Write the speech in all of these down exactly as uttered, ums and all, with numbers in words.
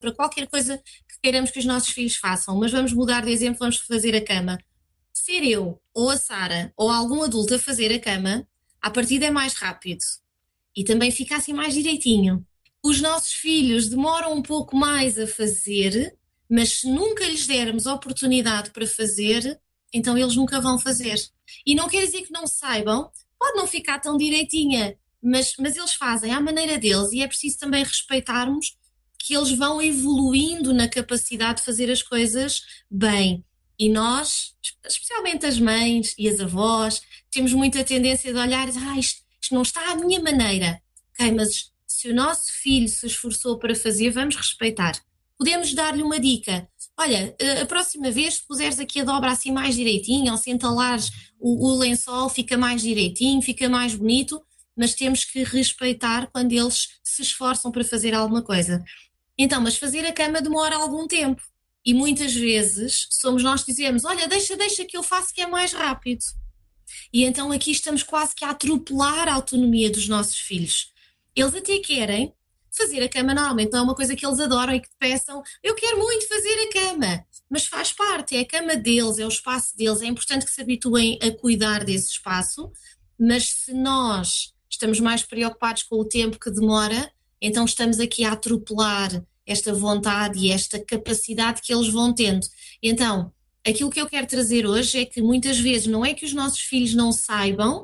para qualquer coisa que queiramos que os nossos filhos façam, mas vamos mudar de exemplo, vamos fazer a cama. Ser eu, ou a Sara, ou algum adulto a fazer a cama, à partida é mais rápido e também fica assim mais direitinho. Os nossos filhos demoram um pouco mais a fazer, mas se nunca lhes dermos oportunidade para fazer, então eles nunca vão fazer. E não quer dizer que não saibam, pode não ficar tão direitinha, mas, mas eles fazem à maneira deles e é preciso também respeitarmos que eles vão evoluindo na capacidade de fazer as coisas bem. E nós, especialmente as mães e as avós, temos muita tendência de olhar e dizer, ah, isto, isto não está à minha maneira. Ok, mas se o nosso filho se esforçou para fazer, vamos respeitar. Podemos dar-lhe uma dica. Olha, a próxima vez, se puseres aqui a dobra assim mais direitinho, ou se entalares o, o lençol, fica mais direitinho, fica mais bonito, mas temos que respeitar quando eles se esforçam para fazer alguma coisa. Então, mas fazer a cama demora algum tempo. E muitas vezes somos nós que dizemos, olha, deixa, deixa que eu faço que é mais rápido. E então aqui estamos quase que a atropelar a autonomia dos nossos filhos. Eles até querem fazer a cama, normalmente não é uma coisa que eles adoram e que peçam, eu quero muito fazer a cama, mas faz parte, é a cama deles, é o espaço deles, é importante que se habituem a cuidar desse espaço, mas se nós estamos mais preocupados com o tempo que demora, então estamos aqui a atropelar esta vontade e esta capacidade que eles vão tendo. Então, aquilo que eu quero trazer hoje é que muitas vezes não é que os nossos filhos não saibam,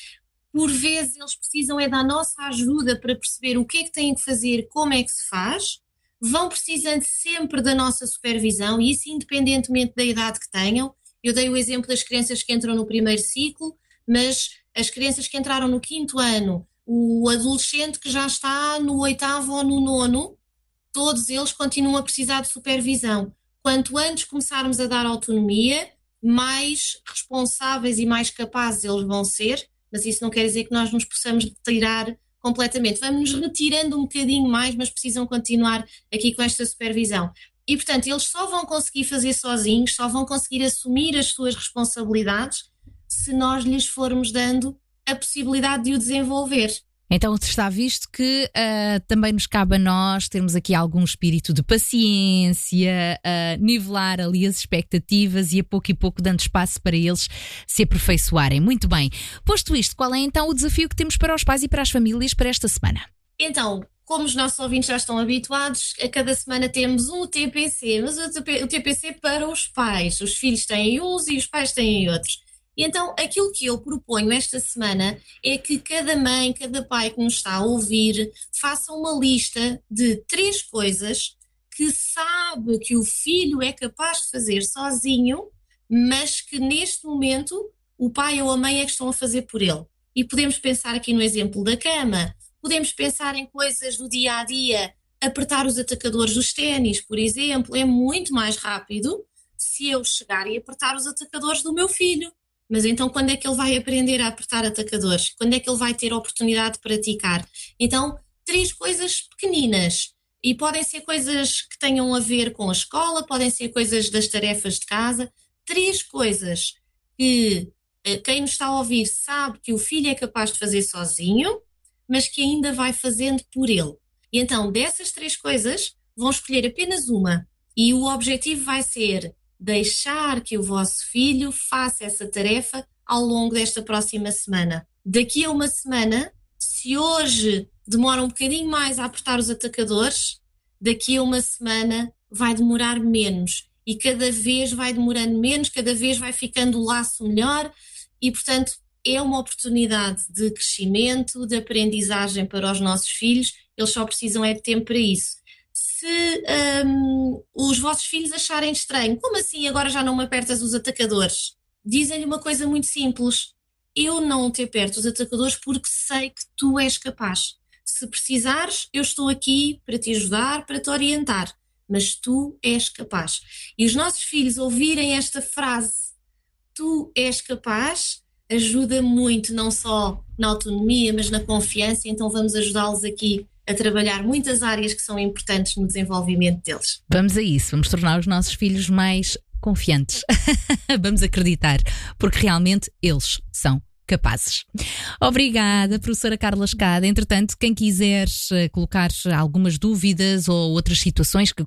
por vezes eles precisam é da nossa ajuda para perceber o que é que têm que fazer, como é que se faz, vão precisando sempre da nossa supervisão e isso independentemente da idade que tenham. Eu dei o exemplo das crianças que entram no primeiro ciclo, mas as crianças que entraram no quinto ano, o adolescente que já está no oitavo ou no nono, todos eles continuam a precisar de supervisão. Quanto antes começarmos a dar autonomia, mais responsáveis e mais capazes eles vão ser, mas isso não quer dizer que nós nos possamos retirar completamente. Vamos nos retirando um bocadinho mais, mas precisam continuar aqui com esta supervisão. E, portanto, eles só vão conseguir fazer sozinhos, só vão conseguir assumir as suas responsabilidades se nós lhes formos dando a possibilidade de o desenvolver. Então está visto que uh, também nos cabe a nós termos aqui algum espírito de paciência, uh, nivelar ali as expectativas e a pouco e pouco dando espaço para eles se aperfeiçoarem. Muito bem. Posto isto, qual é então o desafio que temos para os pais e para as famílias para esta semana? Então, como os nossos ouvintes já estão habituados, a cada semana temos um T P C, mas o T P C para os pais. Os filhos têm uns e os pais têm outros. E então, aquilo que eu proponho esta semana é que cada mãe, cada pai que nos está a ouvir, faça uma lista de três coisas que sabe que o filho é capaz de fazer sozinho, mas que neste momento o pai ou a mãe é que estão a fazer por ele. E podemos pensar aqui no exemplo da cama, podemos pensar em coisas do dia-a-dia, apertar os atacadores dos ténis, por exemplo, é muito mais rápido se eu chegar e apertar os atacadores do meu filho. Mas então quando é que ele vai aprender a apertar atacadores? Quando é que ele vai ter a oportunidade de praticar? Então, três coisas pequeninas. E podem ser coisas que tenham a ver com a escola, podem ser coisas das tarefas de casa. Três coisas que quem nos está a ouvir sabe que o filho é capaz de fazer sozinho, mas que ainda vai fazendo por ele. E então, dessas três coisas, vão escolher apenas uma. E o objetivo vai ser deixar que o vosso filho faça essa tarefa ao longo desta próxima semana. Daqui a uma semana, se hoje demora um bocadinho mais a apertar os atacadores, daqui a uma semana vai demorar menos. E cada vez vai demorando menos, cada vez vai ficando o laço melhor e, portanto, é uma oportunidade de crescimento, de aprendizagem para os nossos filhos. Eles só precisam é de tempo para isso. Se um, os vossos filhos acharem estranho, como assim agora já não me apertas os atacadores? Dizem-lhe uma coisa muito simples, eu não te aperto os atacadores porque sei que tu és capaz. Se precisares, eu estou aqui para te ajudar, para te orientar, mas tu és capaz. E os nossos filhos ouvirem esta frase, tu és capaz, ajuda muito, não só na autonomia, mas na confiança, então vamos ajudá-los aqui a trabalhar muitas áreas que são importantes no desenvolvimento deles. Vamos a isso, vamos tornar os nossos filhos mais confiantes. Vamos acreditar, porque realmente eles são capazes. Obrigada, professora Carla Escada. Entretanto, quem quiser colocar algumas dúvidas ou outras situações que